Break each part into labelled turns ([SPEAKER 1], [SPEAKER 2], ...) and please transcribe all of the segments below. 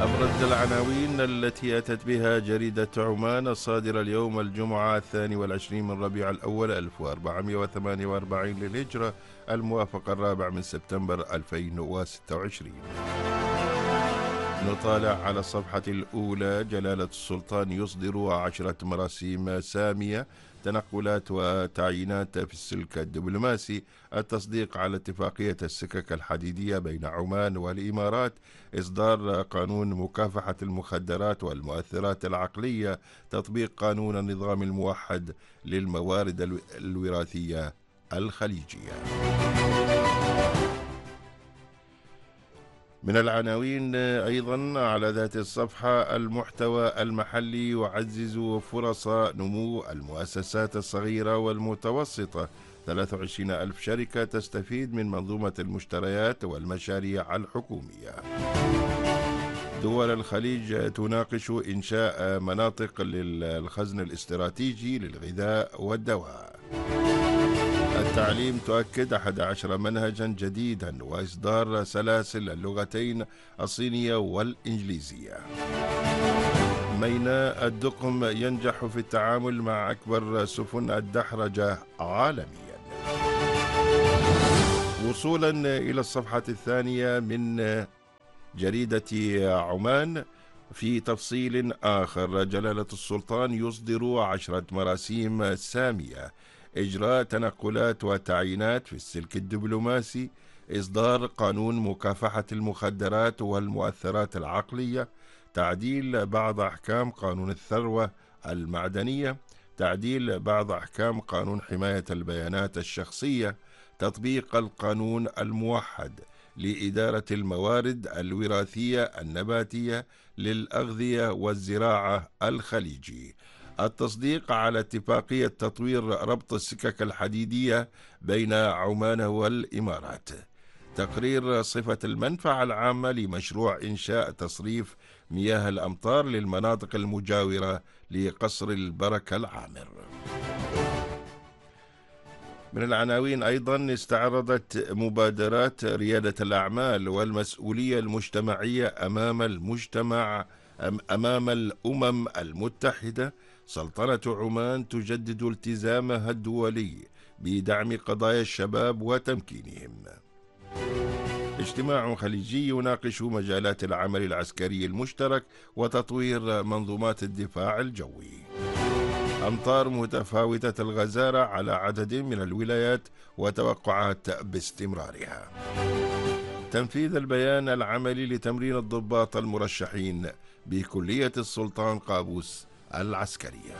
[SPEAKER 1] أبرز العناوين التي أتت بها جريدة عمان الصادرة اليوم الجمعة 22 من ربيع الأول 1448 للهجرة الموافق 4 سبتمبر 2026. نطالع على الصفحة الأولى: جلالة السلطان يصدر 10 مراسيم سامية، تنقلات وتعيينات في السلك الدبلوماسي، التصديق على اتفاقية السكك الحديدية بين عمان والإمارات، إصدار قانون مكافحة المخدرات والمؤثرات العقلية، تطبيق قانون النظام الموحد للموارد الوراثية الخليجية. من العناوين أيضا على ذات الصفحة: المحتوى المحلي يعزز فرص نمو المؤسسات الصغيرة والمتوسطة، 23 ألف شركة تستفيد من منظومة المشتريات والمشاريع الحكومية. دول الخليج تناقش إنشاء مناطق للخزن الاستراتيجي للغذاء والدواء. التعليم تؤكد 11 منهجا جديدا وإصدار سلاسل اللغتين الصينية والإنجليزية. ميناء الدقم ينجح في التعامل مع أكبر سفن الدحرجة عالميا. وصولا إلى الصفحة الثانية من جريدة عمان، في تفصيل آخر: جلالة السلطان يصدر 10 مراسيم سامية، إجراء تنقلات وتعيينات في السلك الدبلوماسي، إصدار قانون مكافحة المخدرات والمؤثرات العقلية، تعديل بعض أحكام قانون الثروة المعدنية، تعديل بعض أحكام قانون حماية البيانات الشخصية، تطبيق القانون الموحد لإدارة الموارد الوراثية النباتية للأغذية والزراعة الخليجي، التصديق على اتفاقية تطوير ربط السكك الحديدية بين عمان والإمارات، تقرير صفة المنفعة العامة لمشروع إنشاء تصريف مياه الأمطار للمناطق المجاورة لقصر البركة العامر. من العناوين أيضا: استعرضت مبادرات ريادة الأعمال والمسؤولية المجتمعية أمام الأمم المتحدة، سلطنة عمان تجدد التزامها الدولي بدعم قضايا الشباب وتمكينهم. اجتماع خليجي يناقش مجالات العمل العسكري المشترك وتطوير منظومات الدفاع الجوي. أمطار متفاوتة الغزارة على عدد من الولايات وتوقعات باستمرارها. تنفيذ البيان العملي لتمرين الضباط المرشحين بكلية السلطان قابوس العسكرية.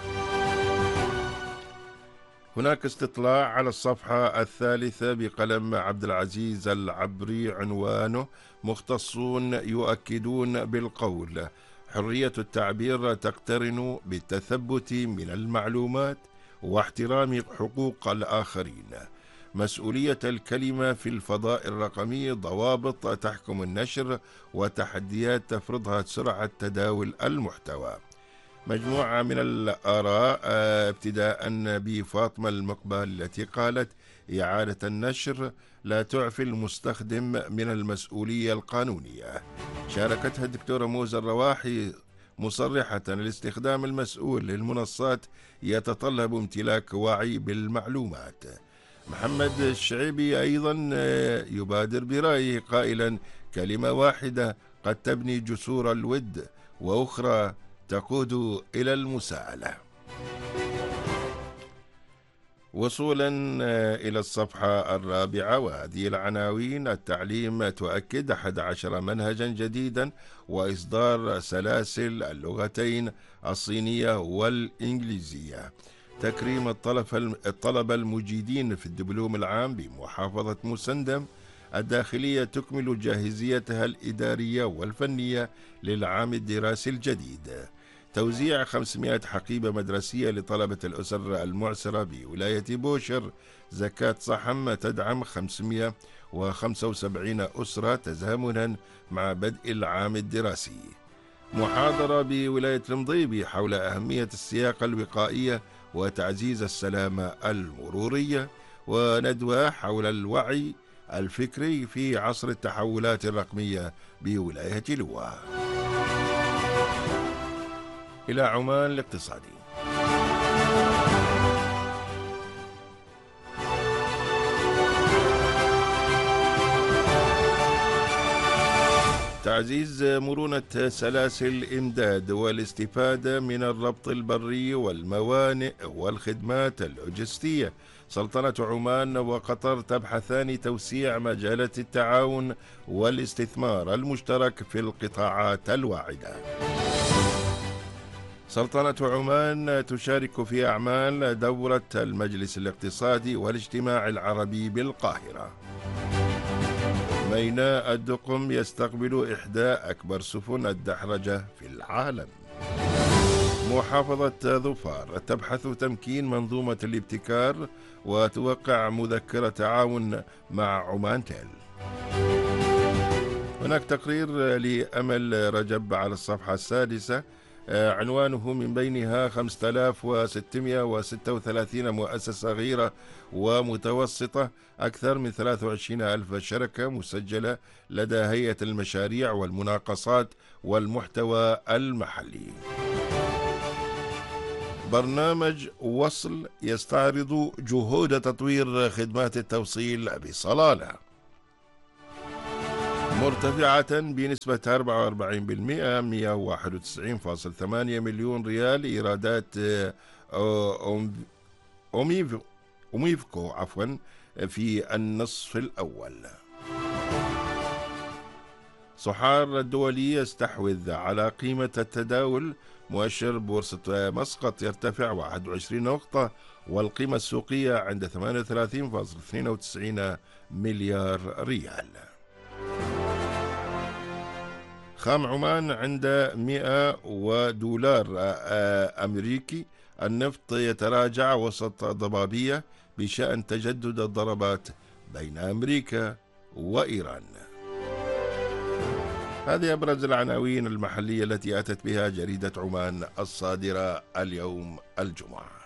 [SPEAKER 1] هناك استطلاع على الصفحة الثالثة بقلم عبد العزيز العبري، عنوانه: مختصون يؤكدون بالقول حرية التعبير تقترن بالتثبت من المعلومات واحترام حقوق الآخرين. مسؤولية الكلمة في الفضاء الرقمي، ضوابط تحكم النشر وتحديات تفرضها سرعة تداول المحتوى. مجموعة من الآراء ابتداء بفاطمة المقبال التي قالت: إعادة النشر لا تعفي المستخدم من المسؤولية القانونية. شاركتها الدكتورة موزة الرواحي مصرحة: الاستخدام المسؤول للمنصات يتطلب امتلاك وعي بالمعلومات. محمد الشعيبي أيضا يبادر برأيه قائلا: كلمة واحدة قد تبني جسور الود وأخرى تقود إلى المساءلة. وصولا إلى الصفحة الرابعة وهذه العناوين: التعليم تؤكد 11 منهجا جديدا وإصدار سلاسل اللغتين الصينية والإنجليزية. تكريم الطلبة المجيدين في الدبلوم العام بمحافظة مسندم. الداخلية تكمل جاهزيتها الإدارية والفنية للعام الدراسي الجديد. توزيع 500 حقيبة مدرسية لطلبة الأسر المعسرة بولاية بوشر. زكاة صحم تدعم 575 أسرة تزامنا مع بدء العام الدراسي. محاضرة بولاية المضيبي حول أهمية السياقة الوقائية وتعزيز السلامة المرورية. وندوة حول الوعي الفكري في عصر التحولات الرقمية بولاية لوا. إلى عمان الاقتصادي. تعزيز مرونة سلاسل الإمداد والاستفادة من الربط البري والموانئ والخدمات اللوجستية. سلطنة عمان وقطر تبحثان توسيع مجالات التعاون والاستثمار المشترك في القطاعات الواعدة. سلطنة عمان تشارك في أعمال دورة المجلس الاقتصادي والاجتماع العربي بالقاهرة. ميناء الدقم يستقبل إحدى أكبر سفن الدحرجة في العالم. محافظة ظفار تبحث تمكين منظومة الابتكار وتوقع مذكرة تعاون مع عمان تيل. هناك تقرير لأمل رجب على الصفحة السادسة، عنوانه من بينها 5636 مؤسسة صغيرة ومتوسطة، أكثر من 23,000 شركة مسجلة لدى هيئة المشاريع والمناقصات والمحتوى المحلي. برنامج وصل يستعرض جهود تطوير خدمات التوصيل بصلالة. مرتفعة بنسبة 44%، 191.8 مليون ريال إيرادات أوميفكو في النصف الأول. صحار الدولي يستحوذ على قيمة التداول. مؤشر بورصة مسقط يرتفع 21 نقطة والقيمة السوقية عند 38.92 مليار ريال. خام عمان عند 100 دولار أمريكي. النفط يتراجع وسط ضبابية بشأن تجدد الضربات بين أمريكا وإيران. هذه أبرز العناوين المحلية التي أتت بها جريدة عمان الصادرة اليوم الجمعة.